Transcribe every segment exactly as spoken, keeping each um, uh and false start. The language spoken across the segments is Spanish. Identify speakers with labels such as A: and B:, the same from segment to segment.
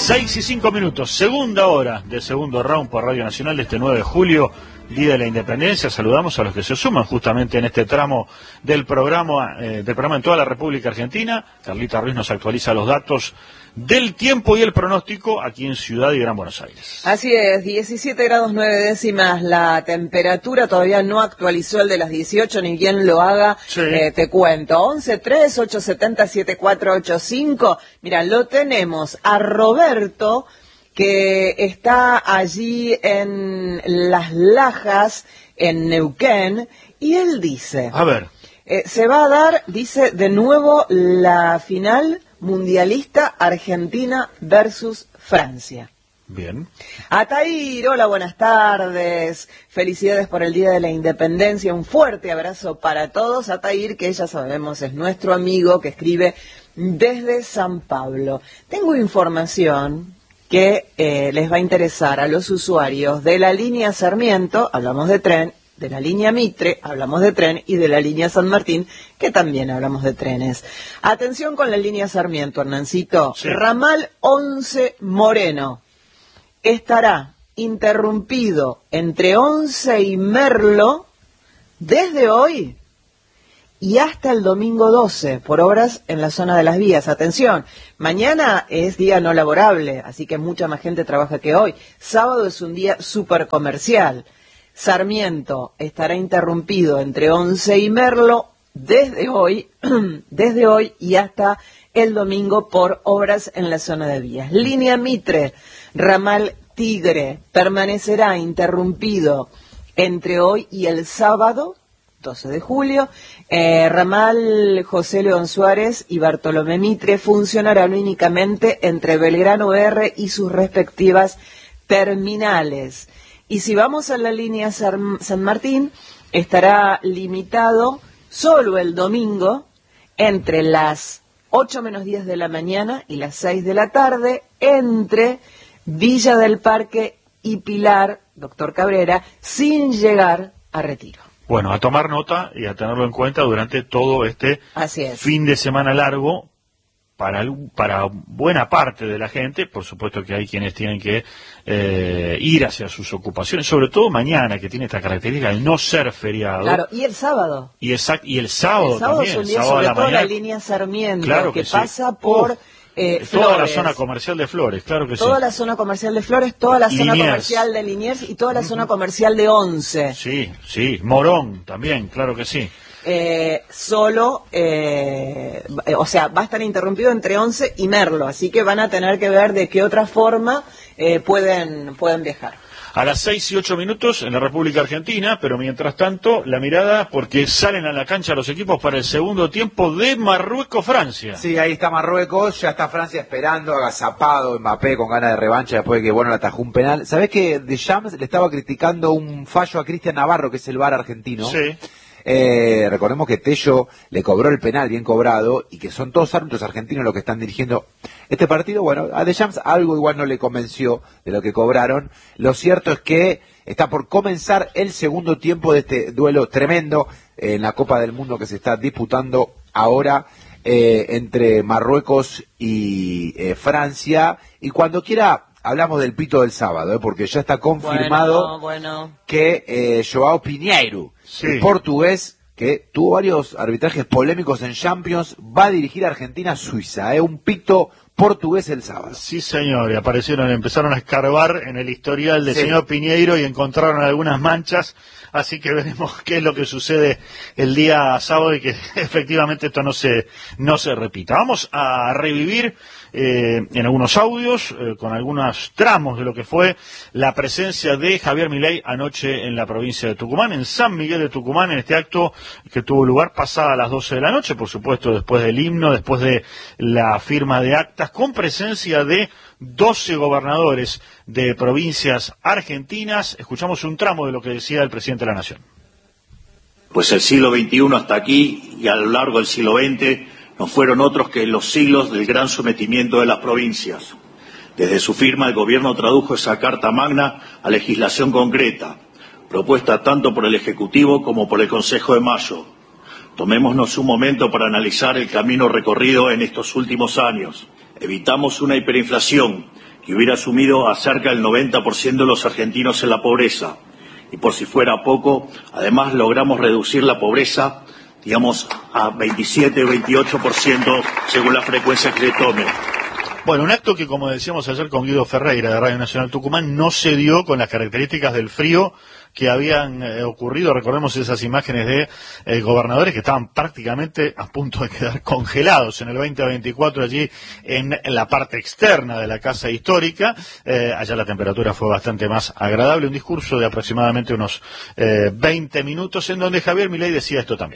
A: Seis y cinco minutos, segunda hora del segundo round por Radio Nacional de este nueve de julio, Día de la Independencia. Saludamos a los que se suman justamente en este tramo del programa, eh, del programa en toda la República Argentina. Carlita Ruiz nos actualiza los datos del tiempo y el pronóstico aquí en Ciudad y Gran Buenos Aires.
B: Así es, diecisiete grados nueve décimas la temperatura, todavía no actualizó el de las dieciocho, ni bien lo haga, sí. eh, te cuento, once tres, ocho siete cero, siete cuatro ocho cinco, mira, lo tenemos a Roberto, que está allí en Las Lajas, en Neuquén, y él dice...
A: A ver.
B: Eh, se va a dar, dice, de nuevo la final mundialista Argentina versus Francia.
A: Bien.
B: Atair, hola, buenas tardes. Felicidades por el Día de la Independencia. Un fuerte abrazo para todos. Atair, que ya sabemos es nuestro amigo que escribe desde San Pablo. Tengo información que eh, les va a interesar a los usuarios de la línea Sarmiento, hablamos de tren, de la línea Mitre, hablamos de tren, y de la línea San Martín, que también hablamos de trenes. Atención con la línea Sarmiento, Hernancito. Sí. Ramal once Moreno estará interrumpido entre once y Merlo desde hoy y hasta el domingo doce, por obras en la zona de las vías. Atención, mañana es día no laborable, así que mucha más gente trabaja que hoy. Sábado es un día súper comercial. Sarmiento estará interrumpido entre once y Merlo desde hoy, desde hoy y hasta el domingo por obras en la zona de vías. Línea Mitre, ramal Tigre, permanecerá interrumpido entre hoy y el sábado, doce de julio. Eh, ramal José León Suárez y Bartolomé Mitre funcionarán únicamente entre Belgrano R y sus respectivas terminales. Y si vamos a la línea San Martín, estará limitado solo el domingo entre las ocho menos diez de la mañana y las seis de la tarde entre Villa del Parque y Pilar, doctor Cabrera, sin llegar a Retiro.
A: Bueno, a tomar nota y a tenerlo en cuenta durante todo este fin de semana largo. Para, para buena parte de la gente, por supuesto que hay quienes tienen que eh, ir hacia sus ocupaciones, sobre todo mañana, que tiene esta característica de no ser feriado.
B: Claro, y el sábado.
A: Y, exact, y el sábado,
B: el sábado
A: también.
B: Es un día,
A: el sábado
B: sobre
A: la
B: todo
A: mañana,
B: la línea Sarmiento,
A: claro que,
B: que
A: sí.
B: pasa por
A: Uf,
B: eh,
A: toda
B: Flores.
A: la zona comercial de Flores, claro que
B: toda
A: sí.
B: la zona comercial de Flores, toda la zona
A: Liniers.
B: comercial de Liniers y toda la zona comercial de Once.
A: Sí, sí, Morón también, claro que sí.
B: Eh, solo, eh, o sea, va a estar interrumpido entre Once y Merlo, así que van a tener que ver de qué otra forma eh, pueden, pueden viajar.
A: A las seis y ocho minutos en la República Argentina, pero mientras tanto, la mirada, porque salen a la cancha los equipos para el segundo tiempo de Marruecos-Francia.
C: Sí, ahí está Marruecos, ya está Francia esperando, agazapado, Mbappé con ganas de revancha después de que, bueno, le atajó un penal. ¿Sabés que Deschamps le estaba criticando un fallo a Cristian Navarro, que es el V A R argentino?
A: Sí.
C: Eh, recordemos que Tello le cobró el penal bien cobrado y que son todos árbitros argentinos los que están dirigiendo este partido. Bueno, a Deschamps algo igual no le convenció de lo que cobraron. Lo cierto es que está por comenzar el segundo tiempo de este duelo tremendo en la Copa del Mundo que se está disputando ahora eh, entre Marruecos y eh, Francia. Y cuando quiera hablamos del pito del sábado, ¿eh? Porque ya está confirmado
B: bueno, bueno.
C: que eh, Joao Pinheiro,
A: sí.
C: el portugués, que tuvo varios arbitrajes polémicos en Champions, va a dirigir a Argentina-Suiza, ¿eh? Un pito portugués el sábado.
A: Sí, señor, y aparecieron, empezaron a escarbar en el historial del
C: sí.
A: señor Pinheiro y encontraron algunas manchas, así que veremos qué es lo que sucede el día sábado y que efectivamente esto no se, no se repita. Vamos a revivir Eh, en algunos audios, eh, con algunos tramos de lo que fue la presencia de Javier Milei anoche en la provincia de Tucumán, en San Miguel de Tucumán, en este acto que tuvo lugar pasada las doce de la noche, por supuesto después del himno, después de la firma de actas, con presencia de doce gobernadores de provincias argentinas. Escuchamos un tramo de lo que decía el presidente de la Nación.
D: Pues el siglo veintiuno hasta aquí y a lo largo del siglo veinte no fueron otros que los siglos del gran sometimiento de las provincias. Desde su firma, el gobierno tradujo esa Carta Magna a legislación concreta, propuesta tanto por el Ejecutivo como por el Consejo de Mayo. Tomémonos un momento para analizar el camino recorrido en estos últimos años. Evitamos una hiperinflación que hubiera sumido a cerca del noventa por ciento de los argentinos en la pobreza. Y por si fuera poco, además logramos reducir la pobreza, digamos, a veintisiete o veintiocho por ciento según la frecuencia que se tome.
A: Bueno, un acto que, como decíamos ayer con Guido Ferreira de Radio Nacional Tucumán, no se dio con las características del frío que habían eh, ocurrido. Recordemos esas imágenes de eh, gobernadores que estaban prácticamente a punto de quedar congelados en el veinte veinticuatro allí en, en la parte externa de la casa histórica. Eh, allá la temperatura fue bastante más agradable. Un discurso de aproximadamente unos eh, veinte minutos en donde Javier Milei decía esto también.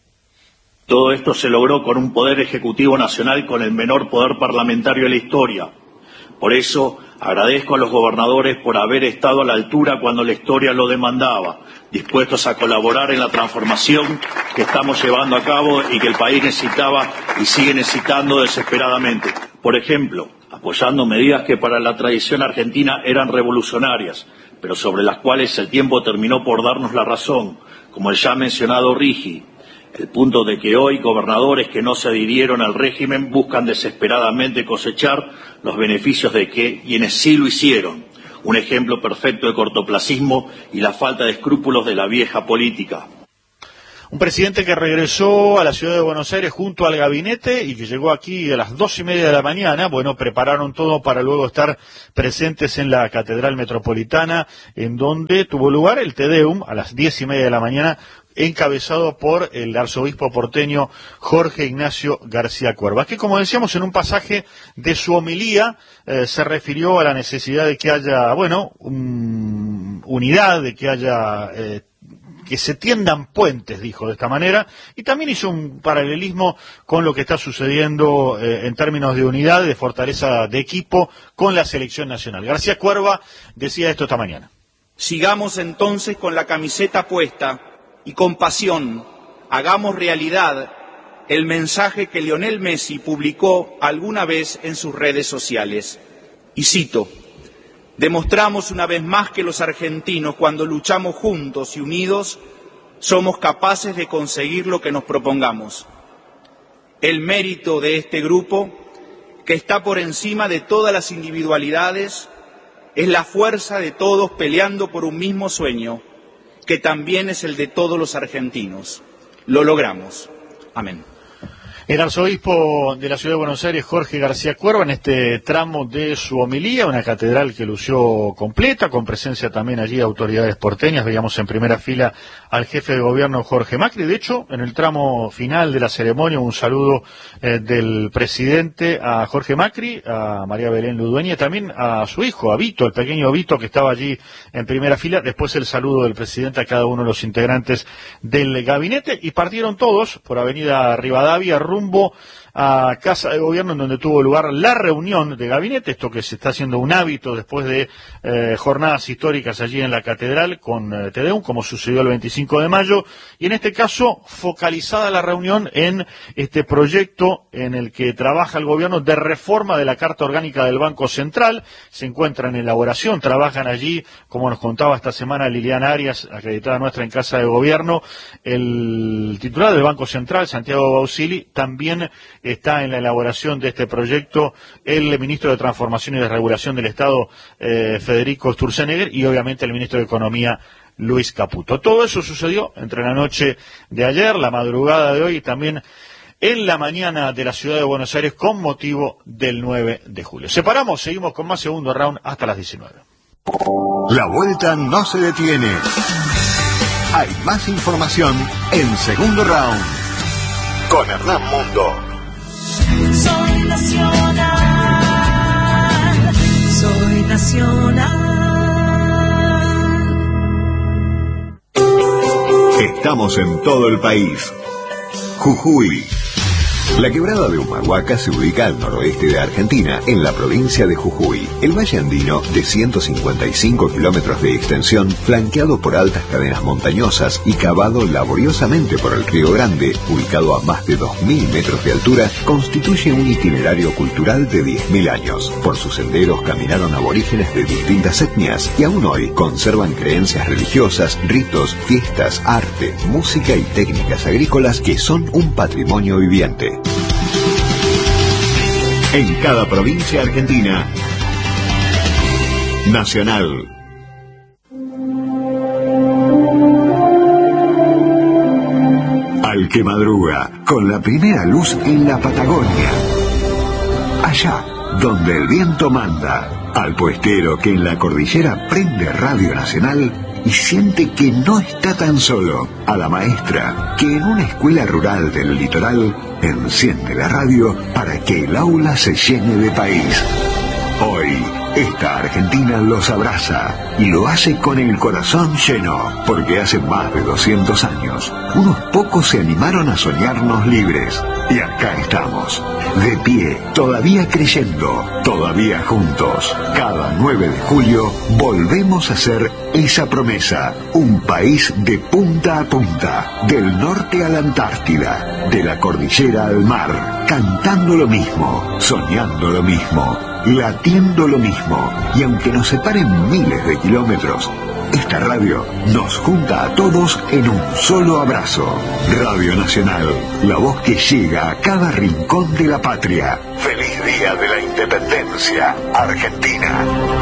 D: Todo esto se logró con un poder ejecutivo nacional con el menor poder parlamentario de la historia. Por eso agradezco a los gobernadores por haber estado a la altura cuando la historia lo demandaba, dispuestos a colaborar en la transformación que estamos llevando a cabo y que el país necesitaba y sigue necesitando desesperadamente. Por ejemplo, apoyando medidas que para la tradición argentina eran revolucionarias, pero sobre las cuales el tiempo terminó por darnos la razón, como el ya mencionado RIGI. El punto de que hoy gobernadores que no se adhirieron al régimen buscan desesperadamente cosechar los beneficios de que quienes sí lo hicieron. Un ejemplo perfecto de cortoplacismo y la falta de escrúpulos de la vieja política.
A: Un presidente que regresó a la ciudad de Buenos Aires junto al gabinete y que llegó aquí a las dos y media de la mañana. Bueno, prepararon todo para luego estar presentes en la Catedral Metropolitana, en donde tuvo lugar el Te Deum a las diez y media de la mañana, encabezado por el arzobispo porteño Jorge Ignacio García Cuerva, que, como decíamos en un pasaje de su homilía, eh, se refirió a la necesidad de que haya, bueno, um, unidad, de que haya... Eh, que se tiendan puentes, dijo de esta manera, y también hizo un paralelismo con lo que está sucediendo eh, en términos de unidad, de fortaleza de equipo con la selección nacional. García Cuerva decía esto esta mañana.
E: Sigamos entonces con la camiseta puesta y con pasión hagamos realidad el mensaje que Lionel Messi publicó alguna vez en sus redes sociales. Y cito: demostramos una vez más que los argentinos, cuando luchamos juntos y unidos, somos capaces de conseguir lo que nos propongamos. El mérito de este grupo, que está por encima de todas las individualidades, es la fuerza de todos peleando por un mismo sueño, que también es el de todos los argentinos. Lo logramos. Amén.
A: El arzobispo de la ciudad de Buenos Aires, Jorge García Cuerva, en este tramo de su homilía, una catedral que lució completa, con presencia también allí de autoridades porteñas. Veíamos en primera fila al jefe de gobierno, Jorge Macri. De hecho, en el tramo final de la ceremonia, un saludo eh, del presidente a Jorge Macri, a María Belén Ludueña, y también a su hijo, a Vito, el pequeño Vito, que estaba allí en primera fila. Después el saludo del presidente a cada uno de los integrantes del gabinete, y partieron todos por Avenida Rivadavia, rumbo a Casa de Gobierno, en donde tuvo lugar la reunión de gabinete, esto que se está haciendo un hábito después de eh, jornadas históricas allí en la Catedral con eh, Te Deum, como sucedió el veinticinco de mayo, y en este caso focalizada la reunión en este proyecto en el que trabaja el gobierno de reforma de la Carta Orgánica del Banco Central. Se encuentra en elaboración, trabajan allí, como nos contaba esta semana Liliana Arias, acreditada nuestra en Casa de Gobierno, el titular del Banco Central, Santiago Bausili, también está en la elaboración de este proyecto el ministro de Transformación y Desregulación del Estado, eh, Federico Sturzenegger, y obviamente el ministro de Economía, Luis Caputo. Todo eso sucedió entre la noche de ayer, la madrugada de hoy y también en la mañana de la ciudad de Buenos Aires con motivo del nueve de julio. Separamos, seguimos con más segundo round hasta las diecinueve.
F: La vuelta no se detiene. Hay más información en segundo round con Hernán Mundo.
G: Soy nacional, soy nacional.
F: Estamos en todo el país. Jujuy. La quebrada de Humahuaca se ubica al noroeste de Argentina, en la provincia de Jujuy. El valle andino, de ciento cincuenta y cinco kilómetros de extensión, flanqueado por altas cadenas montañosas y cavado laboriosamente por el Río Grande, ubicado a más de dos mil metros de altura, constituye un itinerario cultural de diez mil años. Por sus senderos caminaron aborígenes de distintas etnias y aún hoy conservan creencias religiosas, ritos, fiestas, arte, música y técnicas agrícolas que son un patrimonio viviente. En cada provincia argentina Nacional. Al que madruga con la primera luz en la Patagonia. Allá donde el viento manda. Al puestero que en la cordillera prende Radio Nacional y siente que no está tan solo. A la maestra que en una escuela rural del litoral enciende la radio para que el aula se llene de país. Hoy, esta Argentina los abraza y lo hace con el corazón lleno, porque hace más de doscientos años, unos pocos se animaron a soñarnos libres. Y acá estamos, de pie, todavía creyendo, todavía juntos. Cada nueve de julio volvemos a hacer esa promesa, un país de punta a punta, del norte a la Antártida, de la cordillera al mar, cantando lo mismo, soñando lo mismo, latiendo lo mismo, y aunque nos separen miles de kilómetros, esta radio nos junta a todos en un solo abrazo. Radio Nacional, la voz que llega a cada rincón de la patria. ¡Feliz Día de la Independencia, Argentina!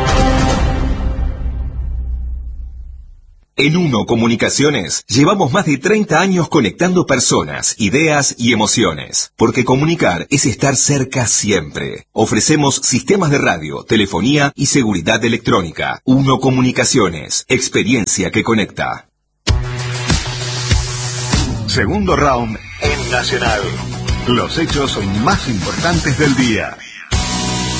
H: En Uno Comunicaciones llevamos más de treinta años conectando personas, ideas y emociones, porque comunicar es estar cerca siempre. Ofrecemos sistemas de radio, telefonía y seguridad electrónica. Uno Comunicaciones, experiencia que conecta.
F: Segundo round en Nacional. Los hechos más importantes del día.